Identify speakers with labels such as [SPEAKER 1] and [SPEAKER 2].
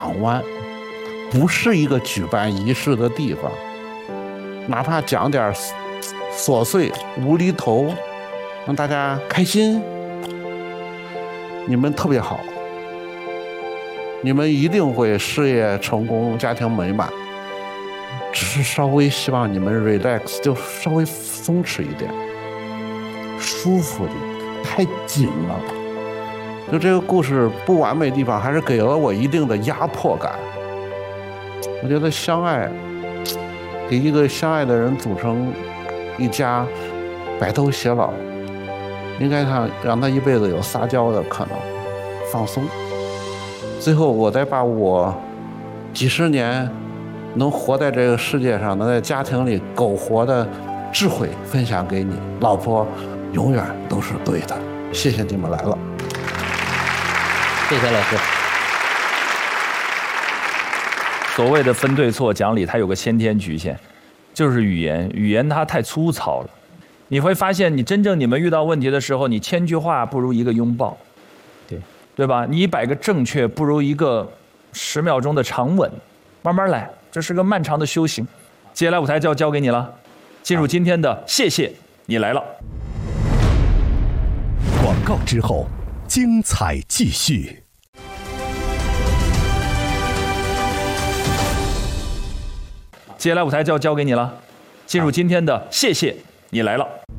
[SPEAKER 1] 湾不是一个举办仪式的地方，哪怕讲点琐碎无厘头，让大家开心，你们特别好，你们一定会事业成功，家庭美满。只是稍微希望你们 relax， 就稍微松弛一点，舒服点，太紧了。就这个故事不完美的地方，还是给了我一定的压迫感。我觉得相爱，给一个相爱的人组成一家，白头偕老，应该让他一辈子有撒娇的可能，放松。最后，我再把我几十年能活在这个世界上，能在家庭里苟活的智慧分享给你，老婆永远都是对的。谢谢你们来了。
[SPEAKER 2] 谢谢老师。
[SPEAKER 3] 所谓的分对错讲理，它有个先天局限，就是语言它太粗糙了。你会发现，你们遇到问题的时候，你1000句话不如一个拥抱，对吧？你100个正确不如一个10秒钟的长吻，慢慢来，这是个漫长的修行。接下来舞台就要交给你了，进入今天的谢谢你来了。
[SPEAKER 4] 广告之后，精彩继续。
[SPEAKER 3] 接下来舞台就要交给你了，进入今天的谢谢你来了。